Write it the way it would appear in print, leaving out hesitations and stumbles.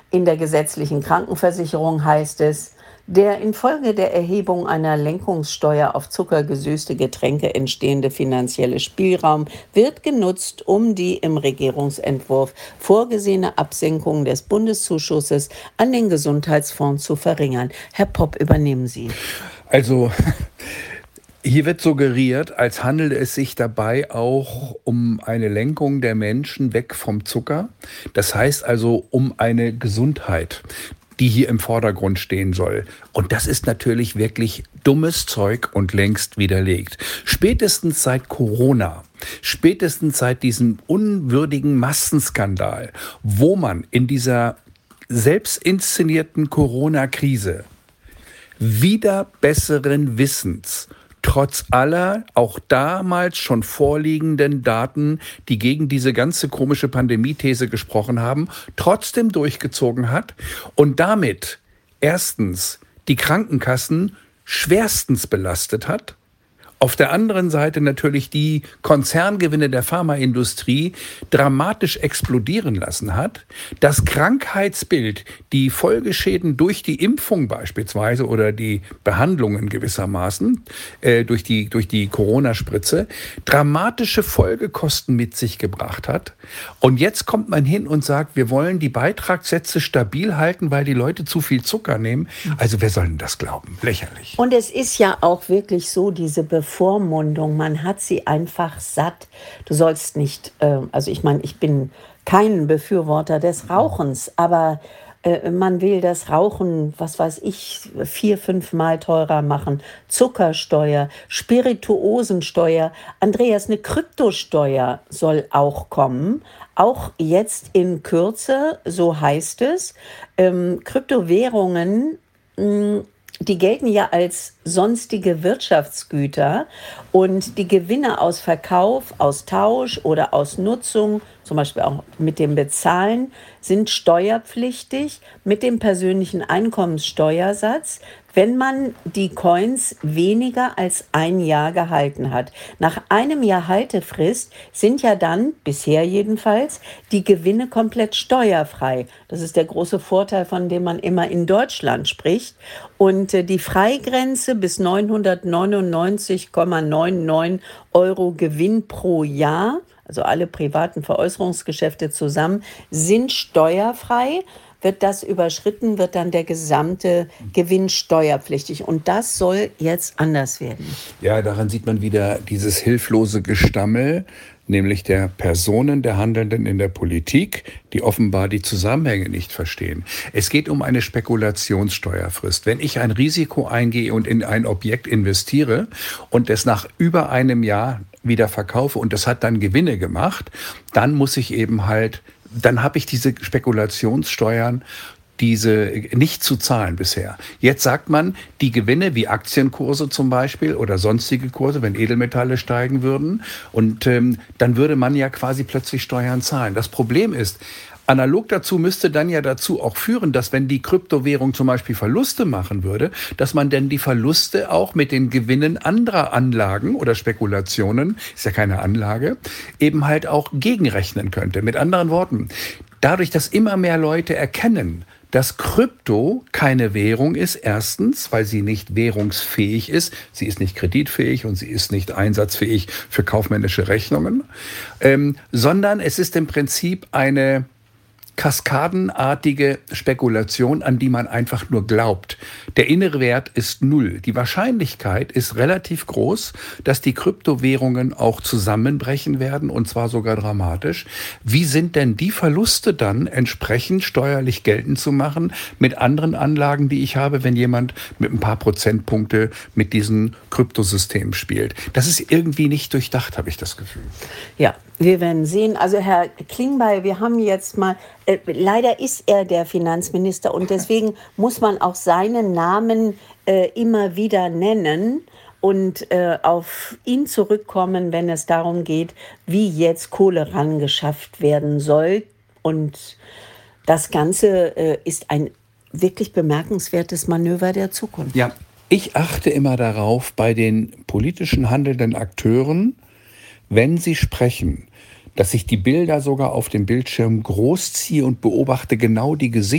In der gesetzlichen Krankenversicherung heißt es, der infolge der Erhebung einer Lenkungssteuer auf zuckergesüßte Getränke entstehende finanzielle Spielraum wird genutzt, um die im Regierungsentwurf vorgesehene Absenkung des Bundeszuschusses an den Gesundheitsfonds zu verringern. Herr Popp, übernehmen Sie. Also hier wird suggeriert, als handele es sich dabei auch um eine Lenkung der Menschen weg vom Zucker. Das heißt also um eine Gesundheit, die hier im Vordergrund stehen soll. Und das ist natürlich wirklich dummes Zeug und längst widerlegt. Spätestens seit Corona, spätestens seit diesem unwürdigen Massenskandal, wo man in dieser selbst inszenierten Corona-Krise wieder besseren Wissens, trotz aller auch damals schon vorliegenden Daten, die gegen diese ganze komische Pandemie-These gesprochen haben, trotzdem durchgezogen hat und damit erstens die Krankenkassen schwerstens belastet hat, auf der anderen Seite natürlich die Konzerngewinne der Pharmaindustrie dramatisch explodieren lassen hat. Das Krankheitsbild, die Folgeschäden durch die Impfung beispielsweise oder die Behandlungen gewissermaßen durch die Corona-Spritze dramatische Folgekosten mit sich gebracht hat. Und jetzt kommt man hin und sagt, wir wollen die Beitragssätze stabil halten, weil die Leute zu viel Zucker nehmen. Also wer soll denn das glauben? Lächerlich. Und es ist ja auch wirklich so, diese Bevormundung, man hat sie einfach satt. Du sollst nicht, also ich meine, ich bin kein Befürworter des Rauchens, aber man will das Rauchen, was weiß ich, 4, 5 Mal teurer machen. Zuckersteuer, Spirituosensteuer. Andreas, eine Kryptosteuer soll auch kommen. Auch jetzt in Kürze, so heißt es. Kryptowährungen, die gelten ja als sonstige Wirtschaftsgüter und die Gewinne aus Verkauf, aus Tausch oder aus Nutzung, zum Beispiel auch mit dem Bezahlen, sind steuerpflichtig mit dem persönlichen Einkommenssteuersatz, wenn man die Coins weniger als 1 Jahr gehalten hat. Nach einem Jahr Haltefrist sind ja dann, bisher jedenfalls, die Gewinne komplett steuerfrei. Das ist der große Vorteil, von dem man immer in Deutschland spricht. Und die Freigrenze bis 999,99 Euro Gewinn pro Jahr, also alle privaten Veräußerungsgeschäfte zusammen, sind steuerfrei. Wird das überschritten, wird dann der gesamte Gewinn steuerpflichtig. Und das soll jetzt anders werden. Ja, daran sieht man wieder dieses hilflose Gestammel, nämlich der Personen, der Handelnden in der Politik, die offenbar die Zusammenhänge nicht verstehen. Es geht um eine Spekulationssteuerfrist. Wenn ich ein Risiko eingehe und in ein Objekt investiere und es nach über einem Jahr wieder verkaufe und das hat dann Gewinne gemacht, dann muss ich eben dann habe ich diese Spekulationssteuern, diese nicht zu zahlen bisher. Jetzt sagt man, die Gewinne wie Aktienkurse zum Beispiel oder sonstige Kurse, wenn Edelmetalle steigen würden, und dann würde man ja quasi plötzlich Steuern zahlen. Das Problem ist, analog dazu müsste dann ja dazu auch führen, dass wenn die Kryptowährung zum Beispiel Verluste machen würde, dass man denn die Verluste auch mit den Gewinnen anderer Anlagen oder Spekulationen, ist ja keine Anlage, eben halt auch gegenrechnen könnte. Mit anderen Worten, dadurch, dass immer mehr Leute erkennen, dass Krypto keine Währung ist, erstens, weil sie nicht währungsfähig ist, sie ist nicht kreditfähig und sie ist nicht einsatzfähig für kaufmännische Rechnungen, sondern es ist im Prinzip eine kaskadenartige Spekulation, an die man einfach nur glaubt. Der innere Wert ist 0. Die Wahrscheinlichkeit ist relativ groß, dass die Kryptowährungen auch zusammenbrechen werden, und zwar sogar dramatisch. Wie sind denn die Verluste dann entsprechend steuerlich geltend zu machen mit anderen Anlagen, die ich habe, wenn jemand mit ein paar Prozentpunkte mit diesem Kryptosystem spielt? Das ist irgendwie nicht durchdacht, habe ich das Gefühl. Ja, wir werden sehen. Also Herr Klingbeil, wir haben jetzt mal, leider ist er der Finanzminister und deswegen muss man auch seinen Namen immer wieder nennen und auf ihn zurückkommen, wenn es darum geht, wie jetzt Kohle rangeschafft werden soll. Und das Ganze ist ein wirklich bemerkenswertes Manöver der Zukunft. Ja, ich achte immer darauf, bei den politischen handelnden Akteuren, wenn sie sprechen, dass ich die Bilder sogar auf dem Bildschirm groß ziehe und beobachte genau die Gesichter